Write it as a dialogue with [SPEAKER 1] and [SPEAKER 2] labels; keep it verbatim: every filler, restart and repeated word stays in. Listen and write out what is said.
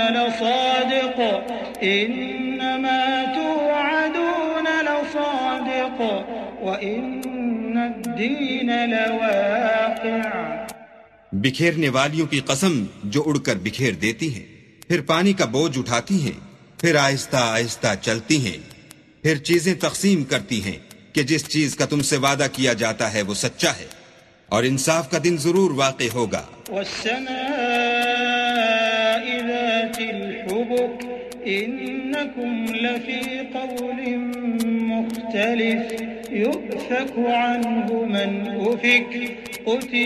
[SPEAKER 1] लसादिक़ इन्नमा तुअदून लसादिक़ व इन्नद्दीन लवाक़िअ।
[SPEAKER 2] बिखेरने वालियों की कसम जो उड़कर बिखेर देती हैं, फिर पानी का बोझ उठाती हैं, फिर आहिस्ता आहिस्ता चलती हैं, फिर चीजें तकसीम करती हैं कि जिस चीज का तुमसे वादा किया जाता है वो सच्चा है और इंसाफ का दिन जरूर वाक़े होगा।
[SPEAKER 1] वस्समाइ ज़ातिल हुबुक इन्नकुम लफ़ी क़ौलिन मुख्तलिफ युफ़कु अन्हु मन उफ़िक।